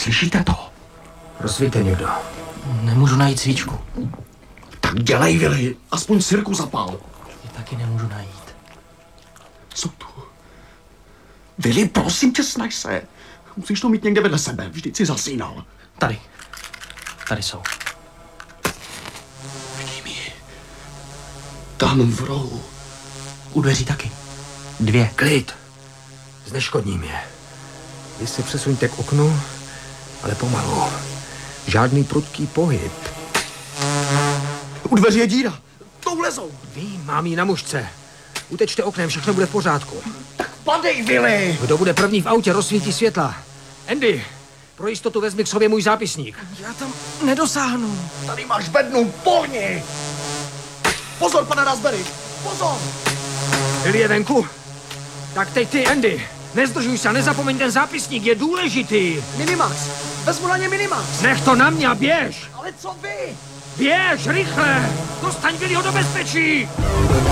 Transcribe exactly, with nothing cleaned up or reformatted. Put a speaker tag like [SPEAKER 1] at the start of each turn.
[SPEAKER 1] Slyšíte to?
[SPEAKER 2] Rozsvíťte někdo.
[SPEAKER 3] Nemůžu najít svíčku.
[SPEAKER 1] Tak dělej, Vili. Aspoň cirku zapal.
[SPEAKER 3] Je taky nemůžu najít.
[SPEAKER 1] Jsou tu. Vili, prosím tě, snaž se. Musíš to mít někde vedle sebe. Vždyť si zasínal.
[SPEAKER 3] Tady. Tady jsou.
[SPEAKER 1] Vidím ji. Tam v rohu.
[SPEAKER 3] U dveří taky. Dvě.
[SPEAKER 2] Klid. Zneškodním je. Vy se přesuňte k oknu, ale pomalu. Žádný prudký pohyb.
[SPEAKER 1] U dveří je díra. Tou lezou.
[SPEAKER 2] Vím, mám ji na mužce. Utečte oknem, všechno bude v pořádku.
[SPEAKER 1] Tak padej, Vili.
[SPEAKER 2] Kdo bude první v autě, rozsvítí světla. Andy, pro jistotu vezmi k sobě můj zápisník.
[SPEAKER 3] Já tam nedosáhnu.
[SPEAKER 1] Tady máš bednu, pohni. Pozor, pane Raspberry. Pozor.
[SPEAKER 2] Byli je venku? Tak teď ty, Andy. Nezdržuj se, nezapomeň, ten zápisník je důležitý.
[SPEAKER 1] Minimax. Vezmu na ně Minimax.
[SPEAKER 2] Nech to na mě a běž.
[SPEAKER 1] Ale co vy?
[SPEAKER 2] Běž, rychle. Dostaň Billyho do bezpečí.